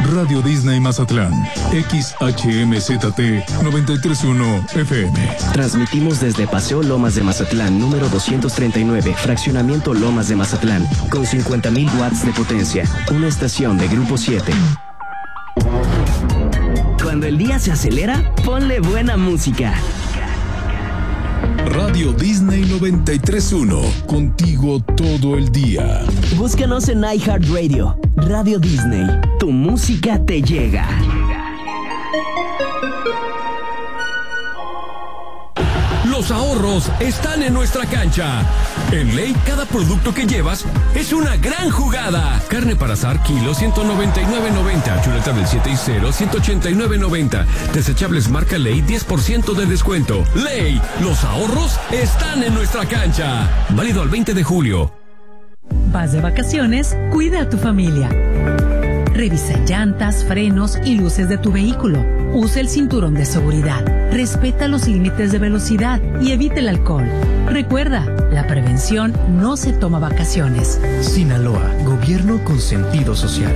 Radio Disney Mazatlán, XHMZT 931 FM. Transmitimos desde Paseo Lomas de Mazatlán, número 239, Fraccionamiento Lomas de Mazatlán, con 50,000 watts de potencia. Una estación de Grupo 7. Cuando el día se acelera, ponle buena música. Radio Disney 93.1, contigo todo el día. Búscanos en iHeartRadio. Radio Disney, tu música te llega. Los ahorros están en nuestra cancha. En Ley, cada producto que llevas es una gran jugada. Carne para asar, kilo, 199.90. Chuleta del 7 y 0, 189.90. Desechables marca Ley, 10% de descuento. Ley, los ahorros están en nuestra cancha. Válido al 20 de julio. Vas de vacaciones, cuida a tu familia. Revisa llantas, frenos y luces de tu vehículo. Usa el cinturón de seguridad. Respeta los límites de velocidad y evita el alcohol. Recuerda, la prevención no se toma vacaciones. Sinaloa, gobierno con sentido social.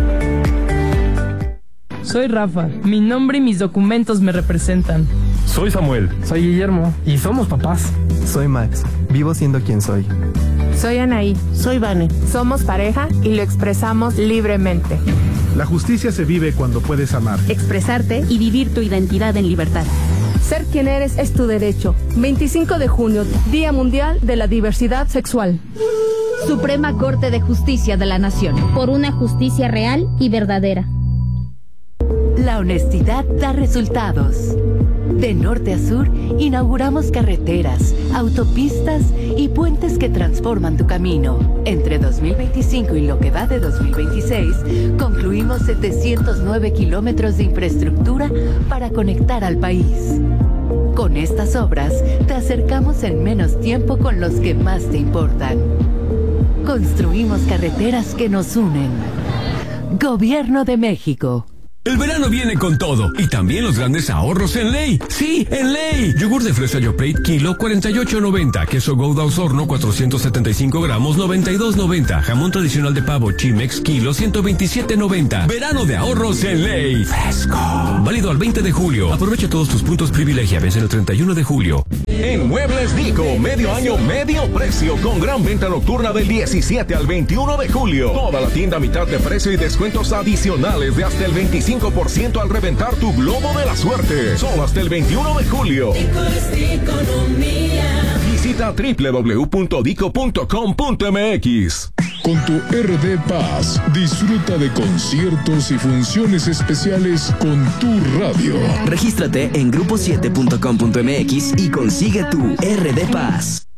Soy Rafa. Mi nombre y mis documentos me representan. Soy Samuel. Soy Guillermo. Y somos papás. Soy Max. Vivo siendo quien soy. Soy Anaí. Soy Vane. Somos pareja y lo expresamos libremente. La justicia se vive cuando puedes amar, expresarte y vivir tu identidad en libertad. Ser quien eres es tu derecho. 25 de junio, Día Mundial de la Diversidad Sexual. Suprema Corte de Justicia de la Nación. Por una justicia real y verdadera. La honestidad da resultados. De norte a sur, inauguramos carreteras, autopistas y puentes que transforman tu camino. Entre 2025 y lo que va de 2026, concluimos 709 kilómetros de infraestructura para conectar al país. Con estas obras, te acercamos en menos tiempo con los que más te importan. Construimos carreteras que nos unen. Gobierno de México. El verano viene con todo y también los grandes ahorros en Ley. Sí, en Ley. Yogur de fresa Yoplait, kilo, 48.90. Queso Gouda Osorno, 475 gramos, 92.90. Jamón tradicional de pavo Chimex, kilo, 127.90. Verano de ahorros en Ley. Fresco. Válido al 20 de julio. Aprovecha todos tus puntos privilegia. Vence el 31 de julio. En Muebles Dico, medio año, medio precio, con gran venta nocturna del 17 al 21 de julio. Toda la tienda a mitad de precio y descuentos adicionales de hasta el 25% al reventar tu globo de la suerte. Solo hasta el 21 de julio. Visita www.dico.com.mx. Con tu RD Paz, disfruta de conciertos y funciones especiales con tu radio. Regístrate en grupo7.com.mx y consigue tu RD Paz.